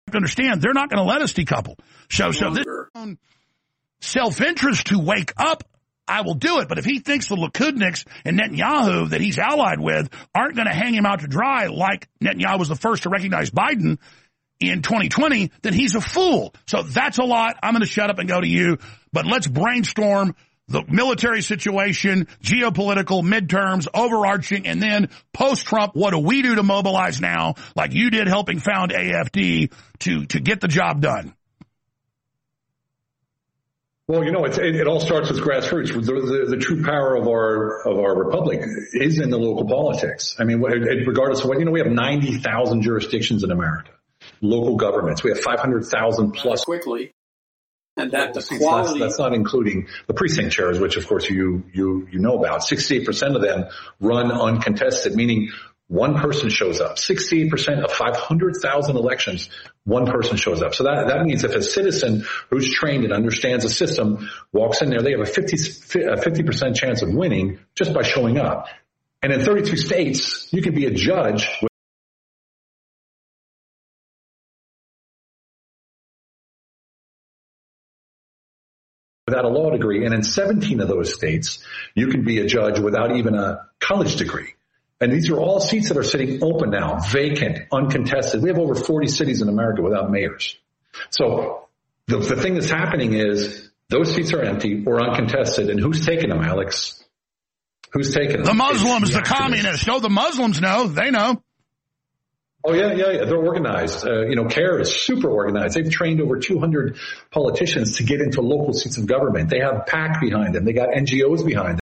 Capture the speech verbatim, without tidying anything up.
understand they're not going to let us decouple. So, so this self-interest to wake up, I will do it. But if he thinks the Likudniks and Netanyahu that he's allied with aren't going to hang him out to dry like Netanyahu was the first to recognize Biden in twenty twenty, then he's a fool. So that's a lot. I'm going to shut up and go to you. But let's brainstorm the military situation, geopolitical, midterms, overarching, and then post-Trump, what do we do to mobilize now, like you did helping found A F D, to, to get the job done? Well, you know, it's, it, it all starts with grassroots. The, the, the true power of our of our republic is in the local politics. I mean, regardless of what, you know, we have ninety thousand jurisdictions in America, local governments. We have five hundred thousand plus. Quickly. And that the That's, quality. that's not including the precinct chairs, which of course you, you, you know about. sixty-eight percent of them run uncontested, meaning one person shows up. sixty-eight percent of five hundred thousand elections, one person shows up. So that, that means if a citizen who's trained and understands the system walks in there, they have a fifty percent chance of winning just by showing up. And in thirty-two states, you can be a judge with without a law degree. And in seventeen of those states, you can be a judge without even a college degree. And these are all seats that are sitting open now, vacant, uncontested. We have over forty cities in America without mayors. So the, the thing that's happening is those seats are empty or uncontested. And who's taking them, Alex? Who's taking them? The Muslims, the, the communists. Oh, the Muslims know. They know. Oh, yeah, yeah, yeah. They're organized. Uh, you know, CARE is super organized. They've trained over two hundred politicians to get into local seats of government. They have PAC behind them. They got N G Os behind them.